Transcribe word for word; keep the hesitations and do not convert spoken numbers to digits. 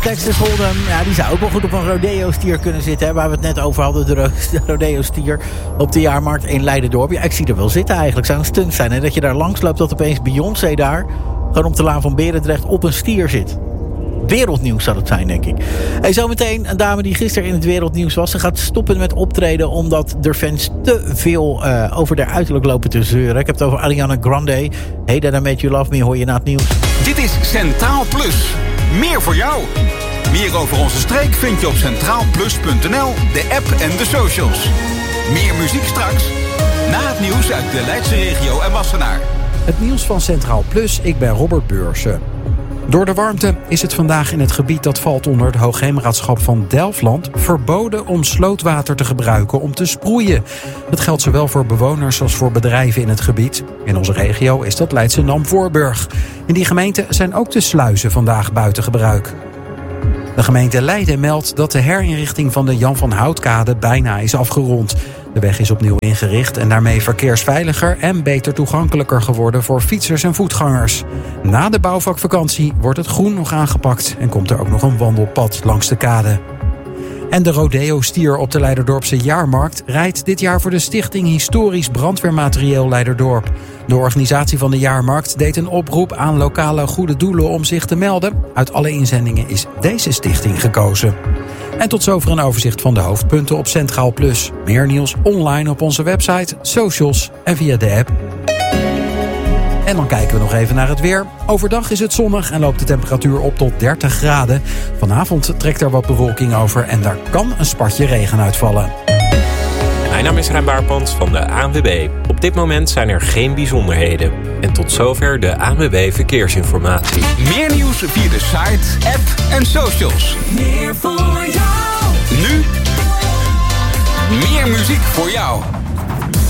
Texas Hold'em, ja, die zou ook wel goed op een rodeo-stier kunnen zitten. Hè, waar we het net over hadden, de, ro- de rodeo-stier op de jaarmarkt in Leiderdorp. Ja, ik zie er wel zitten eigenlijk. Zou een stunt zijn, hè, dat je daar langs loopt, dat opeens Beyoncé daar gewoon op de Laan van Berendrecht op een stier zit. Wereldnieuws zou het zijn, denk ik. Hey, zometeen een dame die gisteren in het wereldnieuws was. Ze gaat stoppen met optreden omdat de fans te veel uh, over haar uiterlijk lopen te zeuren. Ik heb het over Ariana Grande. Hey, That I Made You Love Me hoor je na het nieuws. Dit is Centraal Plus. Meer voor jou. Meer over onze streek vind je op centraal plus punt n l, de app en de socials. Meer muziek straks. Na het nieuws uit de Leidse regio en Wassenaar. Het nieuws van Centraal Plus, ik ben Robert Beursen. Door de warmte is het vandaag in het gebied dat valt onder het Hoogheemraadschap van Delfland verboden om slootwater te gebruiken om te sproeien. Dat geldt zowel voor bewoners als voor bedrijven in het gebied. In onze regio is dat Leidschendam-Voorburg. In die gemeente zijn ook de sluizen vandaag buiten gebruik. De gemeente Leiden meldt dat de herinrichting van de Jan van Houtkade bijna is afgerond. De weg is opnieuw ingericht en daarmee verkeersveiliger en beter toegankelijker geworden voor fietsers en voetgangers. Na de bouwvakvakantie wordt het groen nog aangepakt en komt er ook nog een wandelpad langs de kade. En de rodeo-stier op de Leiderdorpse jaarmarkt rijdt dit jaar voor de Stichting Historisch Brandweermaterieel Leiderdorp. De organisatie van de jaarmarkt deed een oproep aan lokale goede doelen om zich te melden. Uit alle inzendingen is deze stichting gekozen. En tot zover een overzicht van de hoofdpunten op Centraal Plus. Meer nieuws online op onze website, socials en via de app. En dan kijken we nog even naar het weer. Overdag is het zonnig en loopt de temperatuur op tot dertig graden. Vanavond trekt er wat bewolking over en daar kan een spatje regen uitvallen. Mijn naam is Rijn Baarpans van de A N W B. Op dit moment zijn er geen bijzonderheden. En tot zover de A N W B Verkeersinformatie. Meer nieuws via de site, app en socials. Meer voor jou. Nu, meer muziek voor jou.